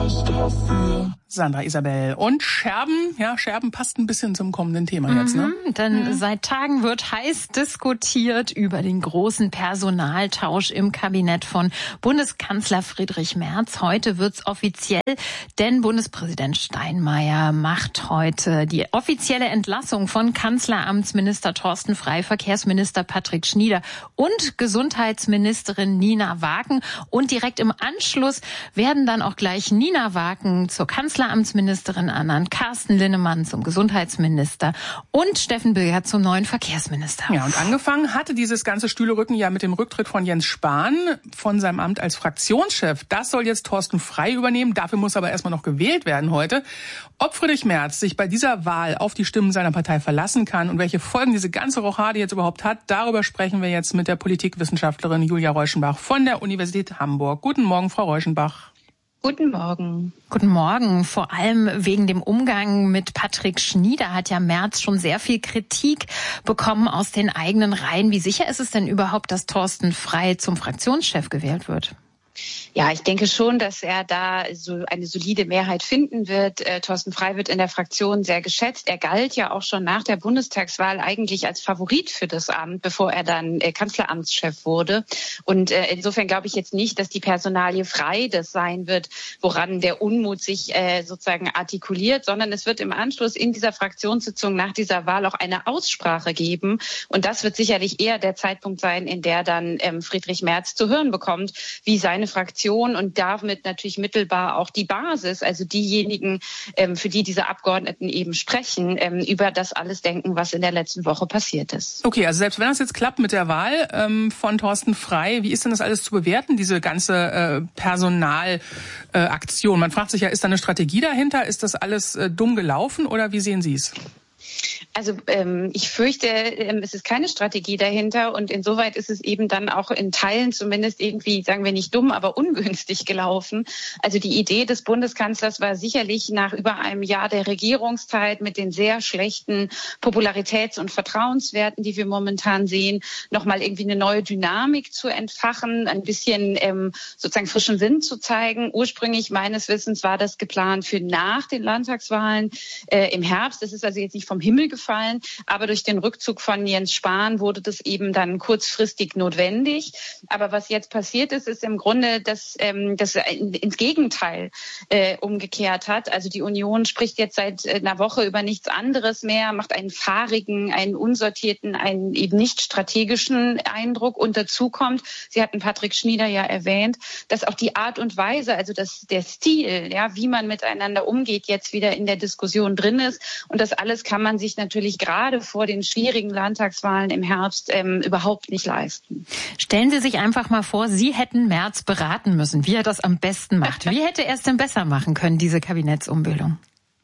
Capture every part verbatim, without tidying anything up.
Sandra Isabel. Und Scherben, ja, Scherben passt ein bisschen zum kommenden Thema mhm, jetzt, ne? Denn mhm. seit Tagen wird heiß diskutiert über den großen Personaltausch im Kabinett von Bundeskanzler Friedrich Merz. Heute wird's offiziell, denn Bundespräsident Steinmeier macht heute die offizielle Entlassung von Kanzleramtsminister Thorsten Frey, Verkehrsminister Patrick Schnieder und Gesundheitsministerin Nina Waken. Und direkt im Anschluss werden dann auch gleich Nina Waken zur Kanzleramtsministerin ernannt, Carsten Linnemann zum Gesundheitsminister und Steffen Bilger zum neuen Verkehrsminister. Ja, und angefangen hatte dieses ganze Stühlerücken ja mit dem Rücktritt von Jens Spahn von seinem Amt als Fraktionschef. Das soll jetzt Thorsten Frey übernehmen. Dafür muss aber erstmal noch gewählt werden heute. Ob Friedrich Merz sich bei dieser Wahl auf die Stimmen seiner Partei verlassen kann und welche Folgen diese ganze Rochade jetzt überhaupt hat, darüber sprechen wir jetzt mit der Politikwissenschaftlerin Julia Reuschenbach von der Universität Hamburg. Guten Morgen, Frau Reuschenbach. Guten Morgen. Guten Morgen. Vor allem wegen dem Umgang mit Patrick Schnieder hat ja Merz schon sehr viel Kritik bekommen aus den eigenen Reihen. Wie sicher ist es denn überhaupt, dass Thorsten Frey zum Fraktionschef gewählt wird? Ja, ich denke schon, dass er da so eine solide Mehrheit finden wird. Äh, Thorsten Frey wird in der Fraktion sehr geschätzt. Er galt ja auch schon nach der Bundestagswahl eigentlich als Favorit für das Amt, bevor er dann äh, Kanzleramtschef wurde. Und äh, insofern glaube ich jetzt nicht, dass die Personalie Frey das sein wird, woran der Unmut sich äh, sozusagen artikuliert, sondern es wird im Anschluss in dieser Fraktionssitzung nach dieser Wahl auch eine Aussprache geben. Und das wird sicherlich eher der Zeitpunkt sein, in der dann ähm, Friedrich Merz zu hören bekommt, wie seine Fraktion und damit natürlich mittelbar auch die Basis, also diejenigen, ähm, für die diese Abgeordneten eben sprechen, ähm, über das alles denken, was in der letzten Woche passiert ist. Okay, also selbst wenn das jetzt klappt mit der Wahl ähm, von Thorsten Frey, wie ist denn das alles zu bewerten, diese ganze äh, Personalaktion? Äh, Man fragt sich ja, ist da eine Strategie dahinter? Ist das alles äh, dumm gelaufen oder wie sehen Sie es? Also ähm, ich fürchte, ähm, es ist keine Strategie dahinter und insoweit ist es eben dann auch in Teilen zumindest irgendwie, sagen wir nicht dumm, aber ungünstig gelaufen. Also die Idee des Bundeskanzlers war sicherlich nach über einem Jahr der Regierungszeit mit den sehr schlechten Popularitäts- und Vertrauenswerten, die wir momentan sehen, nochmal irgendwie eine neue Dynamik zu entfachen, ein bisschen ähm, sozusagen frischen Wind zu zeigen. Ursprünglich meines Wissens war das geplant für nach den Landtagswahlen äh, im Herbst. Das ist also jetzt nicht vom Himmel gefallen. Aber durch den Rückzug von Jens Spahn wurde das eben dann kurzfristig notwendig. Aber was jetzt passiert ist, ist im Grunde, dass ähm, das ins Gegenteil äh, umgekehrt hat. Also die Union spricht jetzt seit einer Woche über nichts anderes mehr, macht einen fahrigen, einen unsortierten, einen eben nicht strategischen Eindruck. Und dazu kommt, Sie hatten Patrick Schnieder ja erwähnt, dass auch die Art und Weise, also das, der Stil, ja, wie man miteinander umgeht, jetzt wieder in der Diskussion drin ist. Und das alles kann man sich natürlich gerade vor den schwierigen Landtagswahlen im Herbst ähm, überhaupt nicht leisten. Stellen Sie sich einfach mal vor, Sie hätten Merz beraten müssen, wie er das am besten macht. Wie hätte er es denn besser machen können, diese Kabinettsumbildung?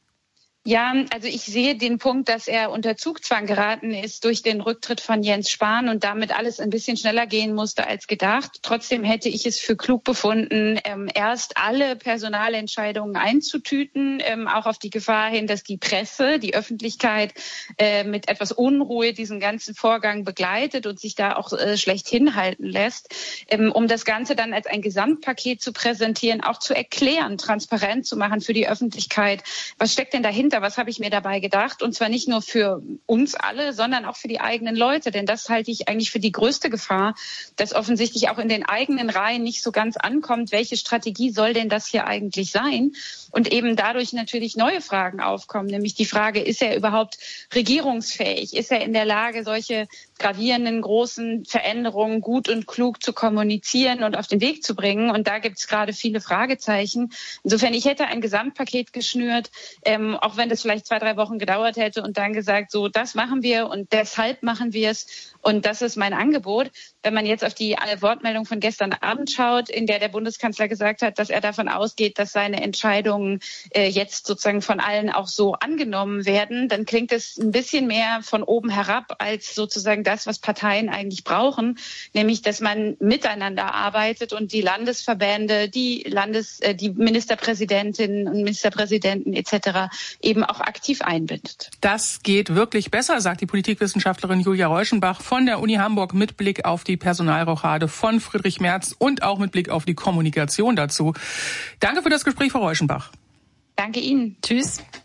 Ja, also ich sehe den Punkt, dass er unter Zugzwang geraten ist durch den Rücktritt von Jens Spahn und damit alles ein bisschen schneller gehen musste als gedacht. Trotzdem hätte ich es für klug befunden, ähm, erst alle Personalentscheidungen einzutüten, ähm, auch auf die Gefahr hin, dass die Presse, die Öffentlichkeit äh, mit etwas Unruhe diesen ganzen Vorgang begleitet und sich da auch äh, schlecht hinhalten lässt, ähm, um das Ganze dann als ein Gesamtpaket zu präsentieren, auch zu erklären, transparent zu machen für die Öffentlichkeit. Was steckt denn dahinter? Was habe ich mir dabei gedacht? Und zwar nicht nur für uns alle, sondern auch für die eigenen Leute. Denn das halte ich eigentlich für die größte Gefahr, dass offensichtlich auch in den eigenen Reihen nicht so ganz ankommt, welche Strategie soll denn das hier eigentlich sein? Und eben dadurch natürlich neue Fragen aufkommen, nämlich die Frage, ist er überhaupt regierungsfähig? Ist er in der Lage, solche gravierenden, großen Veränderungen gut und klug zu kommunizieren und auf den Weg zu bringen? Und da gibt es gerade viele Fragezeichen. Insofern, ich hätte ein Gesamtpaket geschnürt, ähm, auch wenn das vielleicht zwei, drei Wochen gedauert hätte und dann gesagt, so, das machen wir und deshalb machen wir es. Und das ist mein Angebot. Wenn man jetzt auf die Wortmeldung von gestern Abend schaut, in der der Bundeskanzler gesagt hat, dass er davon ausgeht, dass seine Entscheidungen äh, jetzt sozusagen von allen auch so angenommen werden, dann klingt es ein bisschen mehr von oben herab als sozusagen das, was Parteien eigentlich brauchen, nämlich, dass man miteinander arbeitet und die Landesverbände, die Landes, äh, die Ministerpräsidentinnen und Ministerpräsidenten et cetera eben auch aktiv einbindet. Das geht wirklich besser, sagt die Politikwissenschaftlerin Julia Reuschenbach von der Uni Hamburg mit Blick auf die Personalrochade von Friedrich Merz und auch mit Blick auf die Kommunikation dazu. Danke für das Gespräch, Frau Reuschenbach. Danke Ihnen. Tschüss.